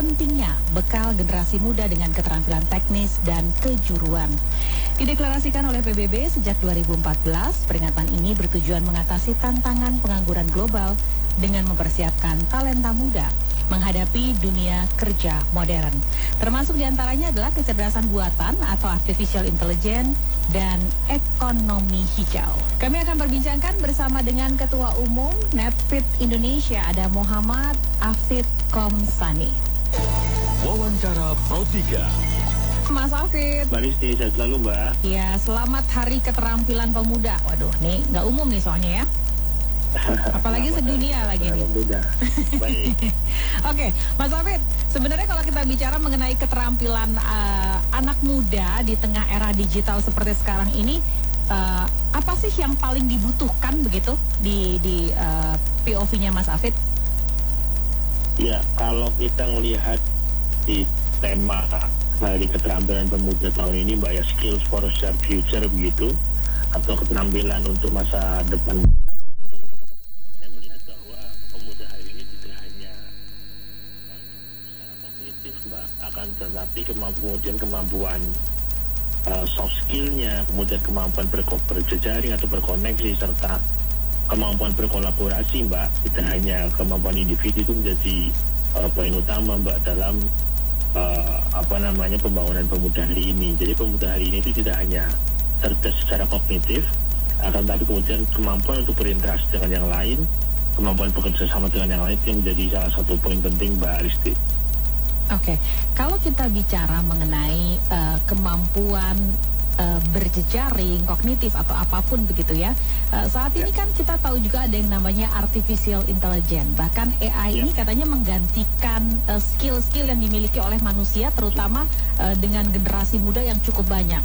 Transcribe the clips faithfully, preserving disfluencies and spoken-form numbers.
pentingnya bekal generasi muda dengan keterampilan teknis dan kejuruan. Dideklarasikan oleh P B B sejak dua ribu empat belas, peringatan ini bertujuan mengatasi tantangan pengangguran global dengan mempersiapkan talenta muda menghadapi dunia kerja modern. Termasuk diantaranya adalah kecerdasan buatan atau artificial intelligence dan ekonomi hijau. Kami akan perbincangkan bersama dengan Ketua Umum Netfit Indonesia, ada Muhammad Afid Komsani. Wawancara Pro tiga. Mas Afid. Mbak Risti, sehat selalu Mbak. Ya, selamat Hari Keterampilan Pemuda. Waduh, nih nggak umum nih soalnya ya. Apalagi sedunia lagi nih. Baik. Oke, Mas Afid, sebenarnya kalau kita bicara mengenai keterampilan uh, anak muda di tengah era digital seperti sekarang ini, uh, apa sih yang paling dibutuhkan begitu di di uh, P O V-nya Mas Afid? Ya, kalau kita melihat di tema Hari Keterampilan Pemuda tahun ini, Mbak, ya, skills for a shared future begitu, atau keterampilan untuk masa depan. Akan tetapi kemampuan kemudian kemampuan uh, soft skillnya, kemudian kemampuan berko berjejaring atau berkoneksi, serta kemampuan berkolaborasi, Mbak. Tidak hanya kemampuan individu itu menjadi uh, poin utama, Mbak, dalam uh, apa namanya pembangunan pemuda hari ini. Jadi pemuda hari ini itu tidak hanya cerdas secara kognitif, akan tetapi kemudian kemampuan untuk berinteraksi dengan yang lain, kemampuan bekerja sama dengan yang lain itu menjadi salah satu poin penting, Mbak Risti. Oke, okay. Kalau kita bicara mengenai uh, kemampuan uh, berjejaring, kognitif atau apapun begitu ya, uh, saat ini kan kita tahu juga ada yang namanya artificial intelligence. Bahkan A I yeah. ini katanya menggantikan skill-skill uh, yang dimiliki oleh manusia, terutama uh, dengan generasi muda yang cukup banyak.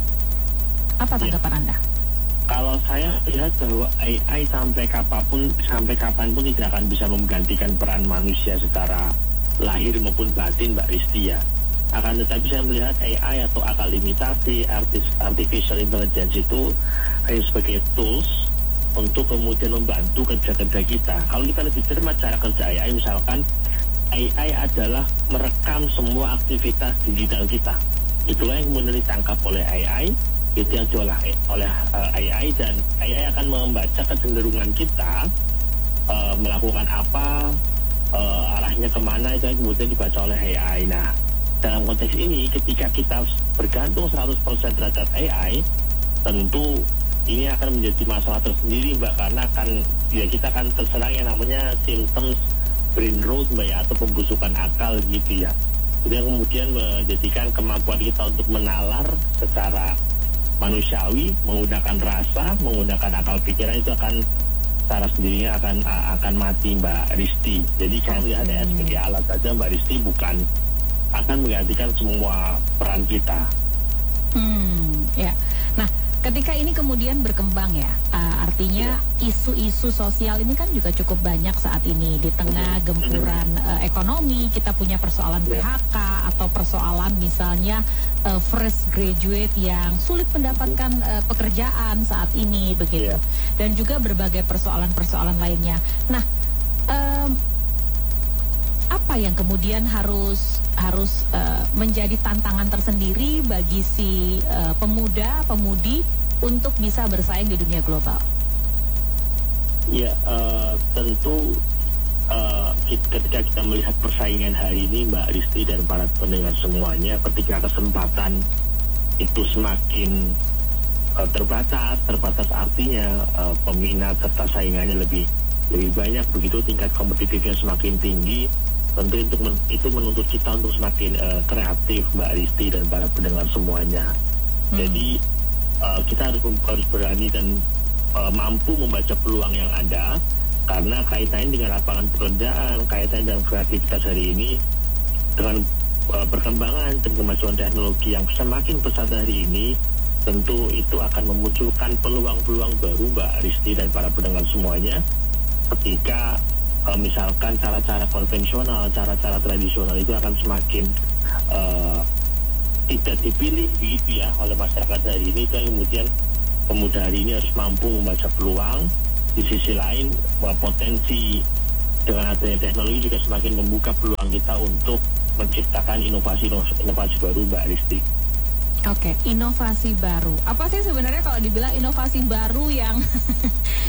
Apa tanggapan yeah. Anda? Kalau saya lihat bahwa A I sampai kapanpun, sampai kapanpun tidak akan bisa menggantikan peran manusia secara lahir maupun batin, Mbak Risti, ya. Akan tetapi saya melihat A I atau akal imitasi, artificial intelligence itu hanya sebagai tools untuk kemudian membantu kerja-kerja kita. Kalau kita lebih cermat cara kerja A I, misalkan A I adalah merekam semua aktivitas digital kita. Itulah yang kemudian ditangkap oleh A I, itu yang diolah oleh uh, A I, dan A I akan membaca kecenderungan kita uh, melakukan apa, Uh, arahnya kemana, itu yang kemudian dibaca oleh A I. Nah, dalam konteks ini ketika kita bergantung seratus persen terhadap A I, tentu ini akan menjadi masalah tersendiri, Mbak, karena akan ya kita akan terserang yang namanya symptoms brain rot, Mbak, ya, atau pembusukan akal gitu ya. Jadi yang kemudian menjadikan kemampuan kita untuk menalar secara manusiawi, menggunakan rasa, menggunakan akal pikiran itu akan secara sendirinya akan akan mati, Mbak Risti. Jadi saya melihat A I sebagai alat saja, Mbak Risti, bukan akan menggantikan semua peran kita. Hmm, ya. Nah, ketika ini kemudian berkembang ya, uh, artinya isu-isu sosial ini kan juga cukup banyak saat ini di tengah gempuran uh, ekonomi. Kita punya persoalan P H K atau persoalan misalnya uh, fresh graduate yang sulit mendapatkan uh, pekerjaan saat ini begitu, dan juga berbagai persoalan-persoalan lainnya. Nah, um, apa yang kemudian harus harus uh, menjadi tantangan tersendiri bagi si uh, pemuda pemudi untuk bisa bersaing di dunia global? Ya, uh, tentu uh, ketika kita melihat persaingan hari ini, Mbak Risti dan para pendengar semuanya, ketika kesempatan itu semakin uh, terbatas, terbatas artinya uh, peminat serta saingannya lebih lebih banyak, begitu tingkat kompetitifnya semakin tinggi. Tentu itu, men itu menuntut kita untuk semakin uh, kreatif, Mbak Risti dan para pendengar semuanya. Hmm. Jadi uh, kita harus, harus berani dan uh, mampu membaca peluang yang ada, karena kaitannya dengan lapangan pekerjaan, kaitannya dengan kreativitas hari ini, dengan uh, perkembangan dan kemajuan teknologi yang semakin pesat hari ini, tentu itu akan memunculkan peluang-peluang baru, Mbak Risti dan para pendengar semuanya, ketika Uh, misalkan cara-cara konvensional, cara-cara tradisional itu akan semakin uh, tidak dipilih begitu ya oleh masyarakat hari ini. Itu yang kemudian pemuda hari ini harus mampu membaca peluang. Di sisi lain, bahwa potensi dengan adanya teknologi juga semakin membuka peluang kita untuk menciptakan inovasi-inovasi baru, Mbak Risti. Oke, inovasi baru. Apa sih sebenarnya kalau dibilang inovasi baru yang